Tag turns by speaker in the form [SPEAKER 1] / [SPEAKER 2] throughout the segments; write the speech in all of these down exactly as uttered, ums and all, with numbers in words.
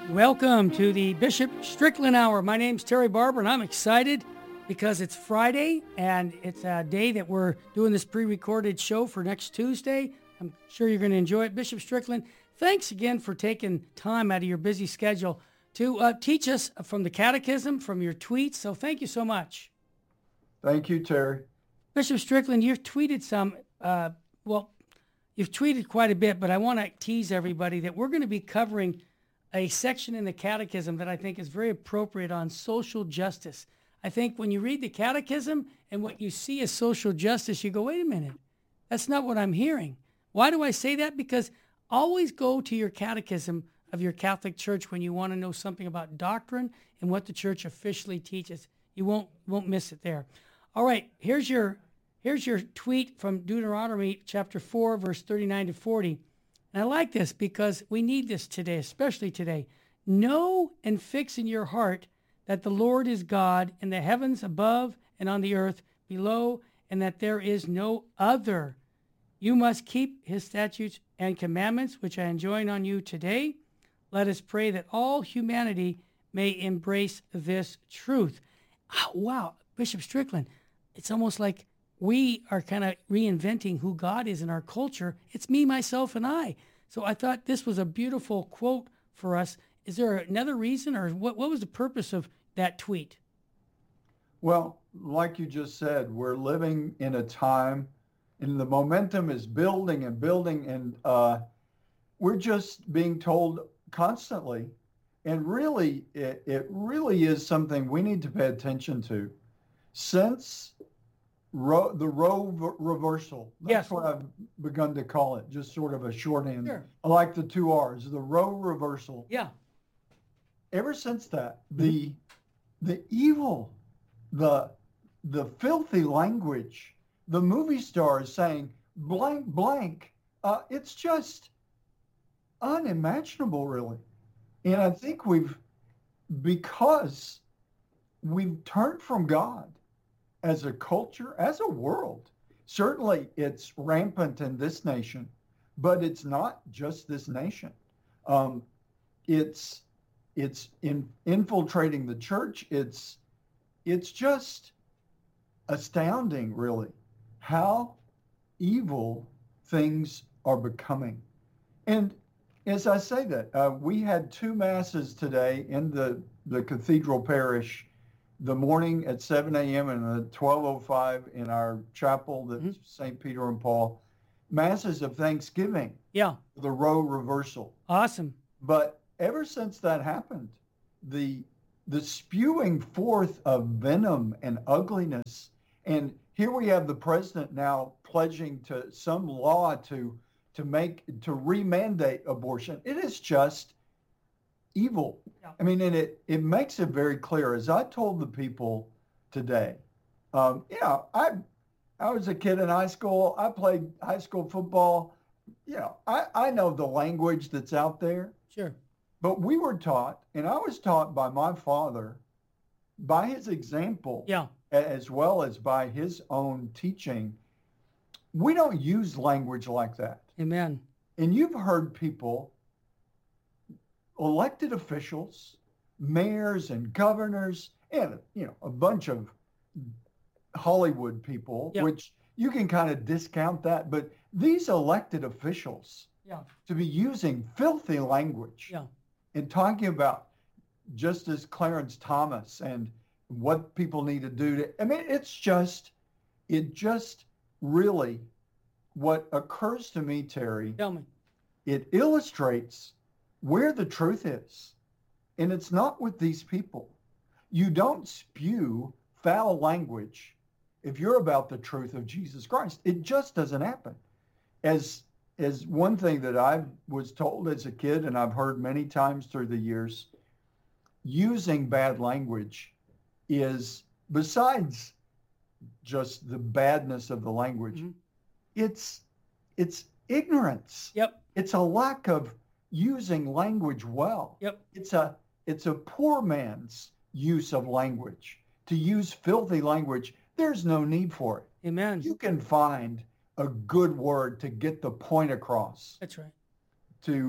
[SPEAKER 1] Welcome to the Bishop Strickland Hour. My name's Terry Barber, and I'm excited because it's Friday, and it's a day that we're doing this pre-recorded show for next Tuesday. I'm sure you're going to enjoy it. Bishop Strickland, thanks again for taking time out of your busy schedule to uh, teach us from the Catechism, from your tweets. So thank you so much.
[SPEAKER 2] Thank you, Terry.
[SPEAKER 1] Bishop Strickland, you've tweeted some, uh, well, you've tweeted quite a bit, but I want to tease everybody that we're going to be covering a section in the Catechism that I think is very appropriate on social justice. I think when you read the Catechism and what you see as social justice, you go, wait a minute, that's not what I'm hearing. Why do I say that? Because always go to your Catechism of your Catholic Church when you want to know something about doctrine and what the Church officially teaches. You won't won't miss it there. All right, here's your here's your tweet from Deuteronomy chapter four, verse thirty-nine to forty. And I like this because we need this today, especially today. Know and fix in your heart that the Lord is God in the heavens above and on the earth below, and that there is no other. You must keep his statutes and commandments, which I enjoin on you today. Let us pray that all humanity may embrace this truth. Oh, wow, Bishop Strickland, it's almost like we are kind of reinventing who God is in our culture. It's me, myself, and I. So I thought this was a beautiful quote for us. Is there another reason, or what, what was the purpose of that tweet?
[SPEAKER 2] Well, like you just said, we're living in a time, and the momentum is building and building, and uh, we're just being told constantly, and really, it, it really is something we need to pay attention to. Since Roe, the Roe v- reversal. That's
[SPEAKER 1] Yes.
[SPEAKER 2] what I've begun to call it, just sort of a shorthand.
[SPEAKER 1] Sure.
[SPEAKER 2] I like the two R's, the Roe reversal.
[SPEAKER 1] Yeah.
[SPEAKER 2] Ever since that, the the evil, the the filthy language, the movie stars saying blank blank, uh, it's just unimaginable, really. And I think we've, because we've turned from God as a culture, as a world. Certainly it's rampant in this nation, but it's not just this nation. Um, it's it's in, infiltrating the church. It's it's just astounding, really, how evil things are becoming. And as I say that, uh, we had two masses today in the, the cathedral parish, the morning at seven a.m. and the twelve oh five in our chapel, that's mm-hmm. Saint Peter and Paul, masses of thanksgiving.
[SPEAKER 1] Yeah.
[SPEAKER 2] The Roe reversal.
[SPEAKER 1] Awesome.
[SPEAKER 2] But ever since that happened, the the spewing forth of venom and ugliness, and here we have the president now pledging to some law to to make to remandate abortion. It is just evil. Yeah. I mean, and it, it makes it very clear. As I told the people today, um, you know, I I was a kid in high school. I played high school football. You know, I, I know the language that's out there.
[SPEAKER 1] Sure.
[SPEAKER 2] But we were taught, and I was taught by my father, by his example,
[SPEAKER 1] yeah.
[SPEAKER 2] as well as by his own teaching. We don't use language like that.
[SPEAKER 1] Amen.
[SPEAKER 2] And you've heard people, elected officials, mayors and governors, and, you know, a bunch of Hollywood people,
[SPEAKER 1] yeah.
[SPEAKER 2] which you can kind of discount that, but these elected officials
[SPEAKER 1] yeah.
[SPEAKER 2] to be using filthy language
[SPEAKER 1] yeah.
[SPEAKER 2] and talking about Justice Clarence Thomas and what people need to do to, I mean, it's just, it just really, what occurs to me, Terry,
[SPEAKER 1] Tell me.
[SPEAKER 2] It illustrates where the truth is. And it's not with these people. You don't spew foul language if you're about the truth of Jesus Christ. It just doesn't happen. As as one thing that I was told as a kid, and I've heard many times through the years, using bad language is, besides just the badness of the language, mm-hmm. it's it's ignorance.
[SPEAKER 1] Yep.
[SPEAKER 2] It's a lack of using language well.
[SPEAKER 1] Yep.
[SPEAKER 2] It's a it's a poor man's use of language. To use filthy language, there's no need for it.
[SPEAKER 1] Amen.
[SPEAKER 2] You can find a good word to get the point across.
[SPEAKER 1] That's right.
[SPEAKER 2] To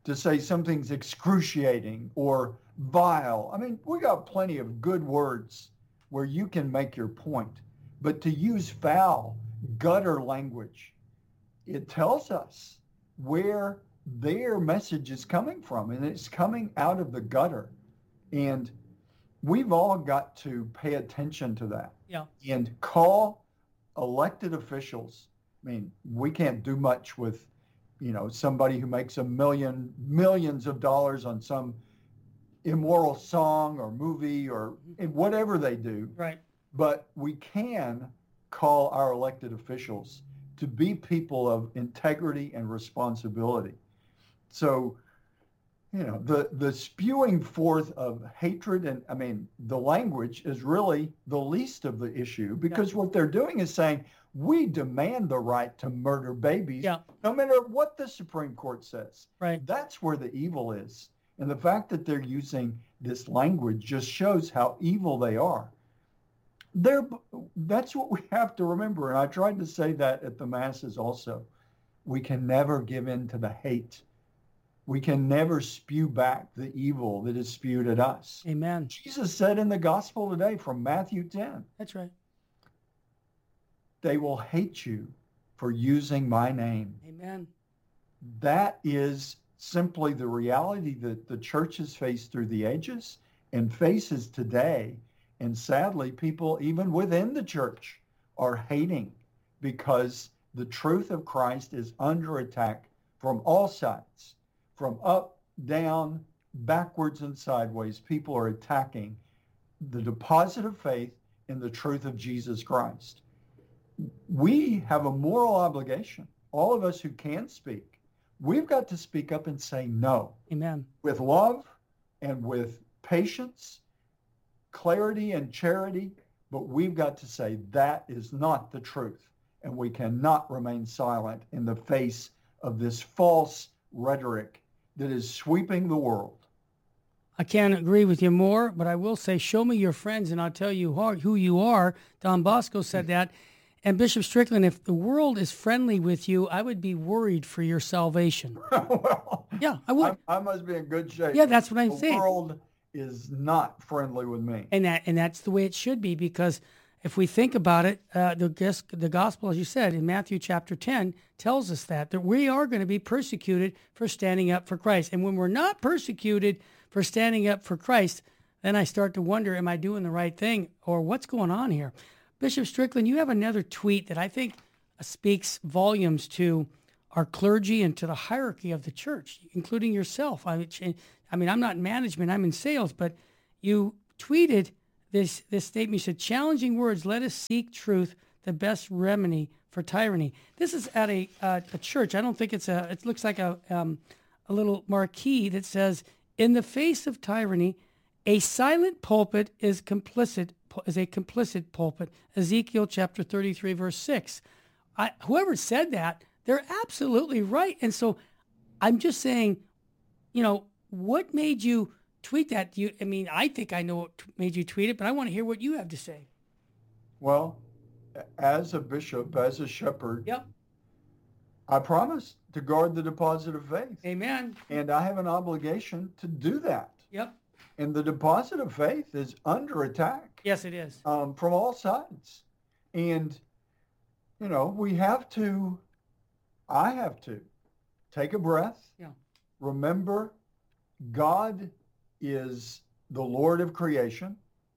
[SPEAKER 2] to say something's excruciating or vile. I mean, we got plenty of good words where you can make your point. But to use foul, gutter language, it tells us where their message is coming from, and it's coming out of the gutter. And we've all got to pay attention to that.
[SPEAKER 1] Yeah.
[SPEAKER 2] And call elected officials. I mean, we can't do much with, you know, somebody who makes a million, millions of dollars on some immoral song or movie or whatever they do.
[SPEAKER 1] Right.
[SPEAKER 2] But we can call our elected officials to be people of integrity and responsibility. So, you know, the, the spewing forth of hatred and, I mean, the language is really the least of the issue, because yeah. what they're doing is saying, we demand the right to murder babies,
[SPEAKER 1] yeah.
[SPEAKER 2] no matter what the Supreme Court says.
[SPEAKER 1] Right.
[SPEAKER 2] That's where the evil is. And the fact that they're using this language just shows how evil they are. They're, that's what we have to remember. And I tried to say that at the masses also. We can never give in to the hate. We can never spew back the evil that is spewed at us.
[SPEAKER 1] Amen.
[SPEAKER 2] Jesus said in the gospel today from Matthew ten.
[SPEAKER 1] That's right.
[SPEAKER 2] They will hate you for using my name.
[SPEAKER 1] Amen.
[SPEAKER 2] That is simply the reality that the church has faced through the ages and faces today. And sadly, people even within the church are hating because the truth of Christ is under attack from all sides, from up, down, backwards, and sideways. People are attacking the deposit of faith in the truth of Jesus Christ. We have a moral obligation, all of us who can speak. We've got to speak up and say no.
[SPEAKER 1] Amen.
[SPEAKER 2] With love and with patience, clarity and charity, but we've got to say that is not the truth. And we cannot remain silent in the face of this false rhetoric that is sweeping the world.
[SPEAKER 1] I can't agree with you more, but I will say, show me your friends and I'll tell you who you are. Don Bosco said that. And Bishop Strickland, if the world is friendly with you, I would be worried for your salvation.
[SPEAKER 2] Well,
[SPEAKER 1] yeah, I would.
[SPEAKER 2] I, I must be in good shape.
[SPEAKER 1] Yeah, that's what I'm
[SPEAKER 2] the
[SPEAKER 1] saying.
[SPEAKER 2] The world is not friendly with me.
[SPEAKER 1] And that and that's the way it should be, because if we think about it, uh, the, the gospel, as you said, in Matthew chapter ten, tells us that, that we are going to be persecuted for standing up for Christ. And when we're not persecuted for standing up for Christ, then I start to wonder, am I doing the right thing, or what's going on here? Bishop Strickland, you have another tweet that I think speaks volumes to our clergy and to the hierarchy of the church, including yourself. I mean, I mean, I'm not in management, I'm in sales, but you tweeted this this statement. You said, challenging words, let us seek truth, the best remedy for tyranny. This is at a uh, a church. I don't think it's a, it looks like a, um, a little marquee that says, in the face of tyranny, a silent pulpit is complicit, is a complicit pulpit. Ezekiel chapter thirty-three, verse six. I, whoever said that, they're absolutely right. And so I'm just saying, you know, what made you tweet that? You, I mean, I think I know what made you tweet it, but I want to hear what you have to say.
[SPEAKER 2] Well, as a bishop, as a shepherd,
[SPEAKER 1] yep.
[SPEAKER 2] I promise to guard the deposit of faith.
[SPEAKER 1] Amen.
[SPEAKER 2] And I have an obligation to do that.
[SPEAKER 1] Yep.
[SPEAKER 2] And the deposit of faith is under attack.
[SPEAKER 1] Yes, it is.
[SPEAKER 2] Um, from all sides. And, you know, we have to, I have to take a breath.
[SPEAKER 1] Yeah.
[SPEAKER 2] Remember, God is the Lord of creation.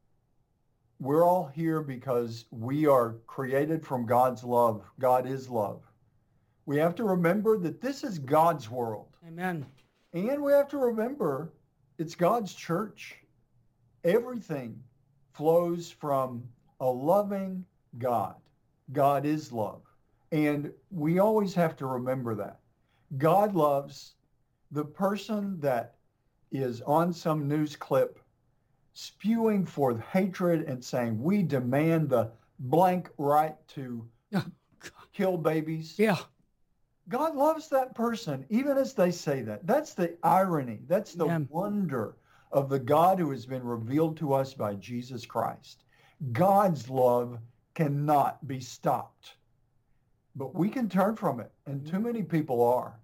[SPEAKER 2] We're all here because we are created from God's love. God is love. We have to remember that this is God's world.
[SPEAKER 1] Amen.
[SPEAKER 2] And we have to remember it's God's church. Everything flows from a loving God. God is love. And we always have to remember that. God loves the person that is on some news clip spewing forth hatred and saying, we demand the blank right to
[SPEAKER 1] oh,
[SPEAKER 2] kill babies.
[SPEAKER 1] Yeah.
[SPEAKER 2] God loves that person, even as they say that. That's the irony. That's the
[SPEAKER 1] yeah.
[SPEAKER 2] wonder of the God who has been revealed to us by Jesus Christ. God's love cannot be stopped. But we can turn from it, and too many people are.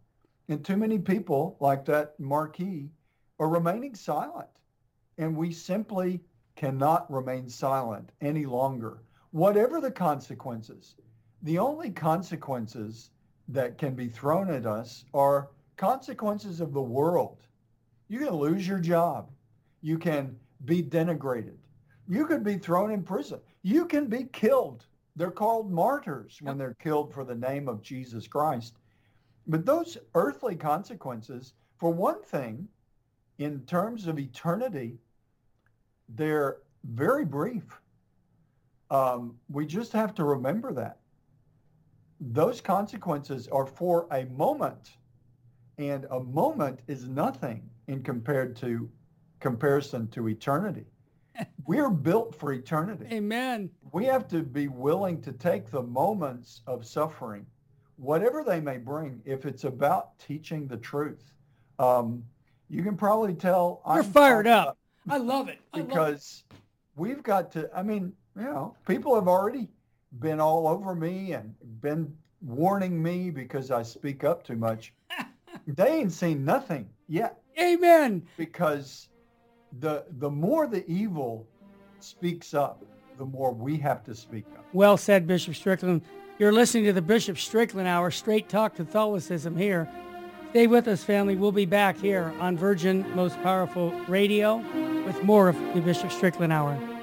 [SPEAKER 2] And too many people, like that marquee, are remaining silent. And we simply cannot remain silent any longer. Whatever the consequences, the only consequences that can be thrown at us are consequences of the world. You can lose your job. You can be denigrated. You could be thrown in prison. You can be killed. They're called martyrs when they're killed for the name of Jesus Christ. But those earthly consequences, for one thing, in terms of eternity, they're very brief. Um, we just have to remember that. Those consequences are for a moment, and a moment is nothing in compared to comparison to eternity. We're built for eternity.
[SPEAKER 1] Amen.
[SPEAKER 2] We have to be willing to take the moments of suffering, whatever they may bring, if it's about teaching the truth. Um, you can probably tell
[SPEAKER 1] You're
[SPEAKER 2] I'm
[SPEAKER 1] fired up. I love it. I
[SPEAKER 2] because
[SPEAKER 1] love it.
[SPEAKER 2] We've got to, I mean, you know, people have already been all over me and been warning me because I speak up too much. They ain't seen nothing yet.
[SPEAKER 1] Amen.
[SPEAKER 2] Because the the more the evil speaks up, the more we have to speak up.
[SPEAKER 1] Well said, Bishop Strickland. You're listening to the Bishop Strickland Hour, straight talk Catholicism here. Stay with us, family. We'll be back here on Virgin Most Powerful Radio with more of the Bishop Strickland Hour.